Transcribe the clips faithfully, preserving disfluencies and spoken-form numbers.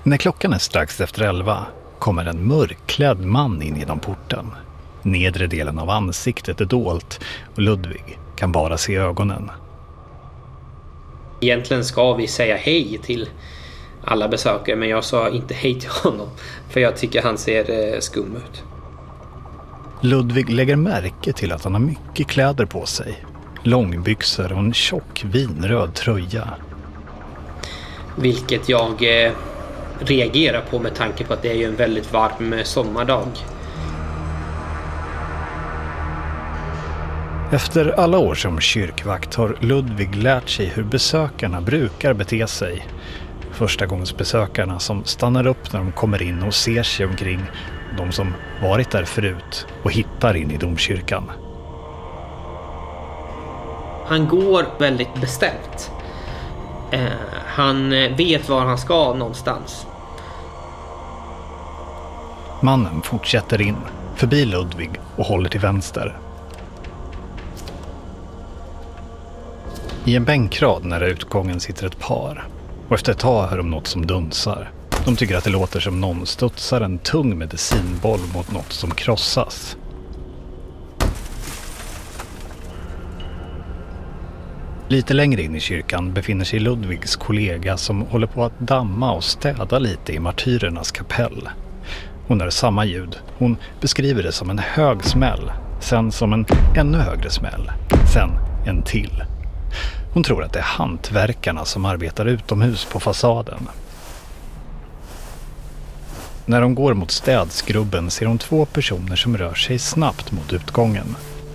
När klockan är strax efter elva kommer en mörkklädd man in genom porten. Nedre delen av ansiktet är dolt och Ludvig kan bara se ögonen. Egentligen ska vi säga hej till alla besökare, men jag sa inte hej till honom för jag tycker han ser skum ut. Ludvig lägger märke till att han har mycket kläder på sig. Långbyxor och en tjock vinröd tröja. Vilket jag eh, reagerar på med tanke på att det är ju en väldigt varm sommardag. Efter alla år som kyrkvakt har Ludvig lärt sig hur besökarna brukar bete sig. Första gångs besökarna som stannar upp när de kommer in och ser sig omkring. De som varit där förut och hittar in i domkyrkan. Han går väldigt bestämt. Eh, han vet var han ska någonstans. Mannen fortsätter in, förbi Ludvig och håller till vänster. I en bänkrad nära utgången sitter ett par. Och efter ett tag hör de något som dunsar. De tycker att det låter som någon studsar en tung medicinboll mot något som krossas. Lite längre in i kyrkan befinner sig Ludvigs kollega som håller på att damma och städa lite i martyrernas kapell. Hon hör samma ljud. Hon beskriver det som en hög smäll, sen som en ännu högre smäll, sen en till. Hon tror att det är hantverkarna som arbetar utomhus på fasaden. När de går mot städskrubben ser hon två personer som rör sig snabbt mot utgången.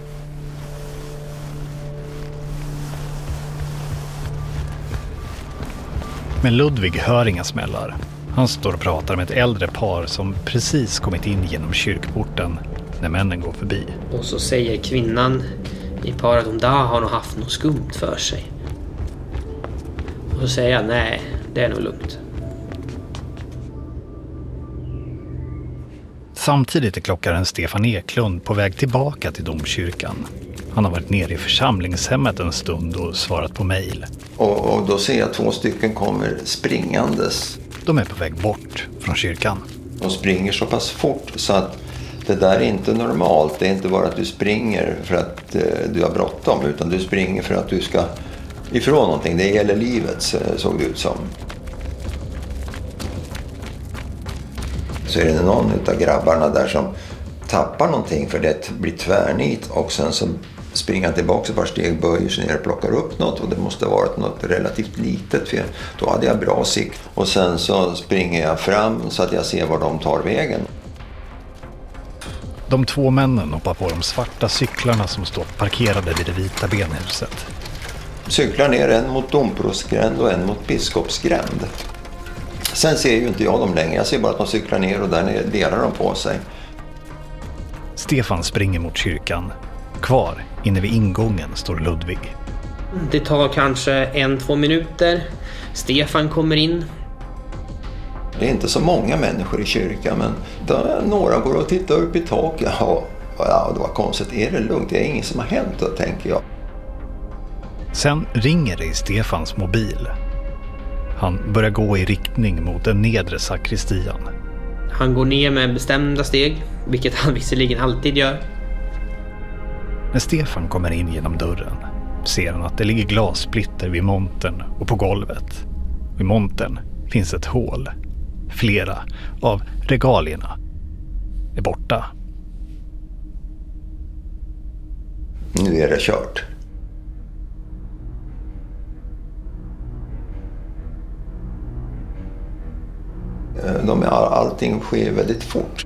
Men Ludvig hör inga smällar. Han står och pratar med ett äldre par som precis kommit in genom kyrkporten när männen går förbi. Och så säger kvinnan i paret att de där har nog haft något skumt för sig. Och så säger jag nej, det är nog lugnt. Samtidigt är klockaren Stefan Eklund på väg tillbaka till domkyrkan. Han har varit nere i församlingshemmet en stund och svarat på mejl. Och, och då ser jag två stycken kommer springandes. De är på väg bort från kyrkan. De springer så pass fort så att det där är inte normalt. Det är inte bara att du springer för att eh, du har bråttom, utan du springer för att du ska ifrån någonting. Det gäller livet, såg det ut som. Så är det någon av grabbarna där som tappar någonting för det blir tvärnit och sen så springer han tillbaka ett par steg, böjer sig ner och plockar upp något, och det måste ha varit något relativt litet för då hade jag bra sikt. Och sen så springer jag fram så att jag ser var de tar vägen. De två männen hoppar på de svarta cyklarna som står parkerade vid det vita benhuset. Cyklar ner, en mot Domprostgränd och en mot Biskopsgränd. Sen ser ju inte jag dem längre. Jag ser bara att de cyklar ner och där nere delar de på sig. Stefan springer mot kyrkan. Kvar inne vid ingången står Ludvig. Det tar kanske en, två minuter. Stefan kommer in. Det är inte så många människor i kyrkan, men då några går och tittar upp i taket. Ja, ja, det var konstigt. Är det lugnt? Det är inget som har hänt då, tänker jag. Sen ringer det i Stefans mobil. Han börjar gå i riktning mot den nedre sakristian. Han går ner med bestämda steg, vilket han visserligen alltid gör. När Stefan kommer in genom dörren ser han att det ligger glassplitter vid montern och på golvet. Vid montern finns ett hål. Flera av regalierna är borta. Nu är det kört. De, allting sker väldigt fort.